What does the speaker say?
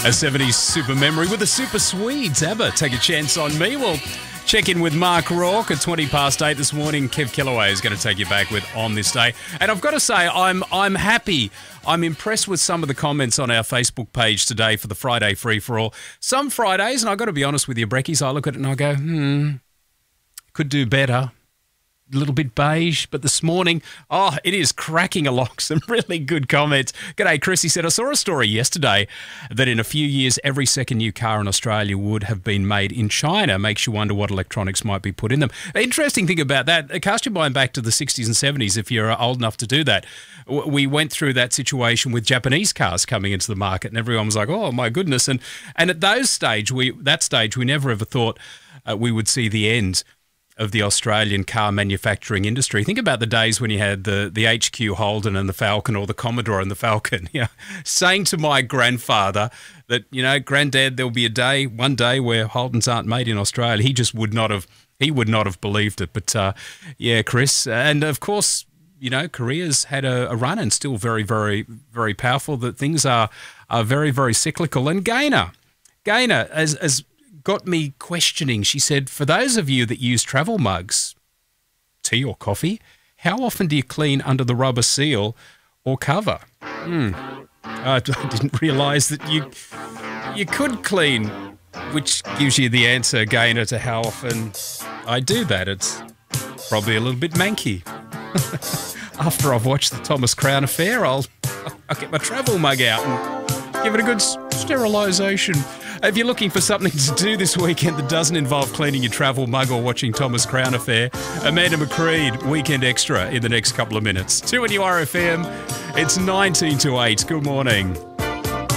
A 70s super memory with the Super Swedes. ABBA, Take a Chance on Me. We'll check in with Mark Rourke at 8:20 this morning. Kev Kellaway is going to take you back with On This Day. And I've got to say, I'm happy. I'm impressed with some of the comments on our Facebook page today for the Friday free-for-all. Some Fridays, and I've got to be honest with you, Brekkies, I look at it and I go, could do better. A little bit beige, but this morning, it is cracking along. Some really good comments. G'day, Chris. He said, I saw a story yesterday that in a few years, every second new car in Australia would have been made in China. Makes you wonder what electronics might be put in them. Interesting thing about that, cast your mind back to the 60s and 70s if you're old enough to do that. We went through that situation with Japanese cars coming into the market and everyone was like, oh, my goodness. And at that stage, we never ever thought we would see the end of the Australian car manufacturing industry. Think about the days when you had the HQ Holden and the Falcon, or the Commodore and the Falcon. Saying to my grandfather that, Granddad, there'll be one day where Holdens aren't made in Australia. He just would not have believed it. But Chris, and of course, Korea's had a run and still very, very, very powerful. That things are very, very cyclical. And Gaynor as got me questioning. She said, for those of you that use travel mugs, tea or coffee, how often do you clean under the rubber seal or cover? I didn't realise that you could clean, which gives you the answer, Gaynor, to how often I do that. It's probably a little bit manky. After I've watched the Thomas Crown Affair, I'll get my travel mug out and give it a good sterilisation. If you're looking for something to do this weekend that doesn't involve cleaning your travel mug or watching Thomas Crown Affair, Amanda McCreed, Weekend Extra in the next couple of minutes. 2 on your RFM, it's 19 to 8. Good morning.